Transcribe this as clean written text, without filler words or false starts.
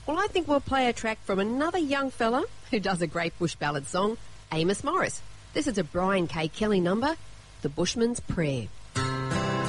Well, I think we'll play a track from another young fella who does a great bush ballad song, Amos Morris. This is a Brian K. Kelly number, The Bushman's Prayer.